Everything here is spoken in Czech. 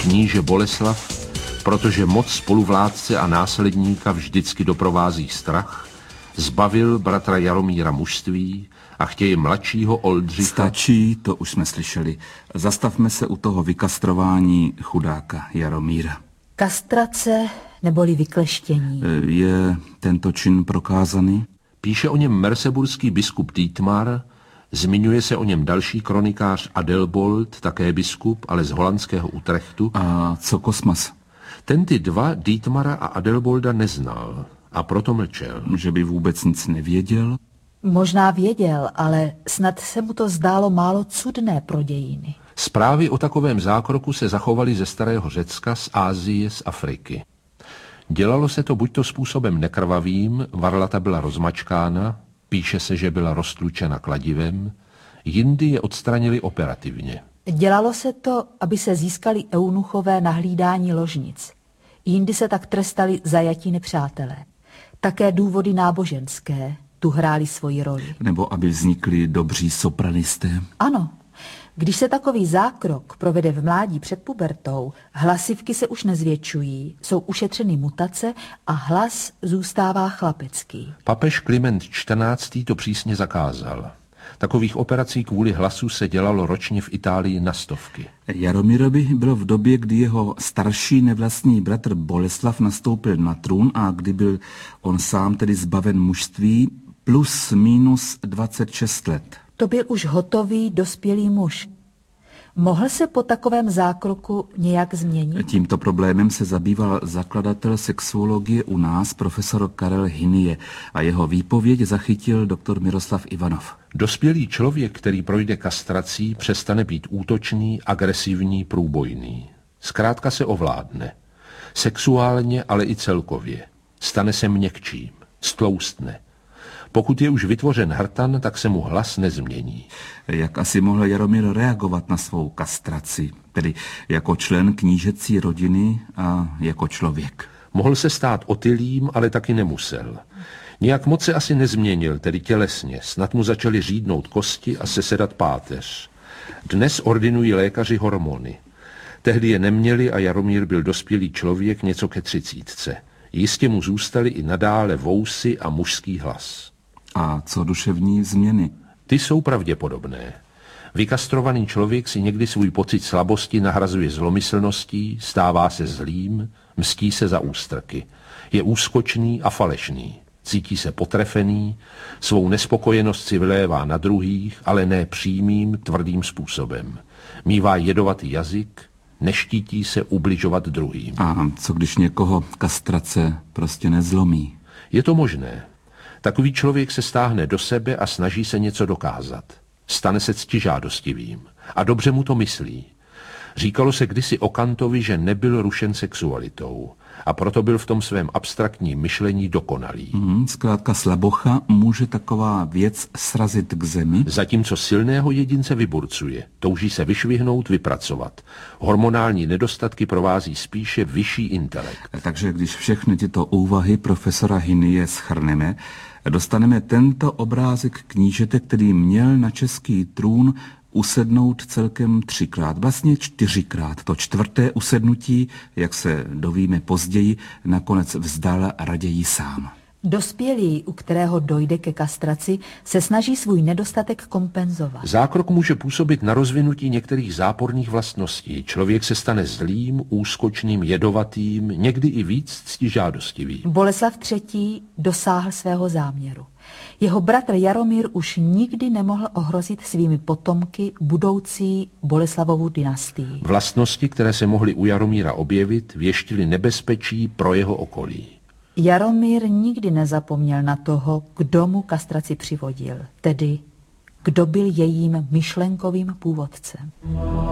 kníže Boleslav, protože moc spoluvládce a následníka vždycky doprovází strach, zbavil bratra Jaromíra mužství a chtějí mladšího Oldřicha... Stačí, to už jsme slyšeli. Zastavme se u toho vykastrování chudáka Jaromíra. Kastrace neboli vykleštění. Je tento čin prokázaný? Píše o něm merseburský biskup Dietmar, zmiňuje se o něm další kronikář Adelbold, také biskup, ale z holandského Utrechtu. A co Kosmas? Ten ty dva, Dietmara a Adelbolda, neznal a proto mlčel. Že by vůbec nic nevěděl? Možná věděl, ale snad se mu to zdálo málo cudné pro dějiny. Zprávy o takovém zákroku se zachovaly ze starého Řecka, z Ázie, z Afriky. Dělalo se to buďto způsobem nekrvavým, varlata byla rozmačkána, píše se, že byla roztlučena kladivem, jindy je odstranili operativně. Dělalo se to, aby se získali eunuchové na hlídání ložnic. Jindy se tak trestali zajatí nepřátelé. Také důvody náboženské tu hrály svoji roli. Nebo aby vznikli dobří sopranisté? Ano. Když se takový zákrok provede v mládí před pubertou, hlasivky se už nezvětšují, jsou ušetřeny mutace a hlas zůstává chlapecký. Papež Kliment XIV. To přísně zakázal. Takových operací kvůli hlasu se dělalo ročně v Itálii na stovky. Jaromírovi bylo v době, kdy jeho starší nevlastní bratr Boleslav nastoupil na trůn a kdy byl on sám tedy zbaven mužství, plus minus 26 let. To byl už hotový, dospělý muž. Mohl se po takovém zákroku nějak změnit? Tímto problémem se zabýval zakladatel sexuologie u nás, profesor Karel Hynie, a jeho výpověď zachytil doktor Miroslav Ivanov. Dospělý člověk, který projde kastrací, přestane být útočný, agresivní, průbojný. Zkrátka se ovládne. Sexuálně, ale i celkově. Stane se měkčím, stloustne. Pokud je už vytvořen hrtan, tak se mu hlas nezmění. Jak asi mohl Jaromír reagovat na svou kastraci, tedy jako člen knížecí rodiny a jako člověk? Mohl se stát Otylím, ale taky nemusel. Nijak moc se asi nezměnil, tedy tělesně. Snad mu začaly řídnout kosti a sesedat páteř. Dnes ordinují lékaři hormony. Tehdy je neměli a Jaromír byl dospělý člověk něco ke 30. Jistě mu zůstaly i nadále vousy a mužský hlas. A co duševní změny? Ty jsou pravděpodobné. Vykastrovaný člověk si někdy svůj pocit slabosti nahrazuje zlomyslností, stává se zlým, mstí se za ústrky. Je úskočný a falešný. Cítí se potrefený, svou nespokojenost si vylévá na druhých, ale ne přímým, tvrdým způsobem. Mívá jedovatý jazyk, neštítí se ubližovat druhým. A co když někoho kastrace prostě nezlomí? Je to možné. Takový člověk se stáhne do sebe a snaží se něco dokázat. Stane se ctižádostivým. A dobře mu to myslí. Říkalo se kdysi o Kantovi, že nebyl rušen sexualitou. A proto byl v tom svém abstraktním myšlení dokonalý. Zkrátka slabocha může taková věc srazit k zemi? Zatímco silného jedince vyburcuje. Touží se vyšvihnout, vypracovat. Hormonální nedostatky provází spíše vyšší intelekt. Takže když všechny tyto úvahy profesora Hynie shrneme, dostaneme tento obrázek knížete, který měl na český trůn usednout celkem 3krát, vlastně 4krát. To 4. usednutí, jak se dovíme později, nakonec vzdal raději sám. Dospělý, u kterého dojde ke kastraci, se snaží svůj nedostatek kompenzovat. Zákrok může působit na rozvinutí některých záporných vlastností. Člověk se stane zlým, úskočným, jedovatým, někdy i víc ctižádostivým. Boleslav III. Dosáhl svého záměru. Jeho bratr Jaromír už nikdy nemohl ohrozit svými potomky budoucí Boleslavovu dynastii. Vlastnosti, které se mohly u Jaromíra objevit, věštily nebezpečí pro jeho okolí. Jaromír nikdy nezapomněl na toho, kdo mu kastraci přivodil, tedy kdo byl jejím myšlenkovým původcem.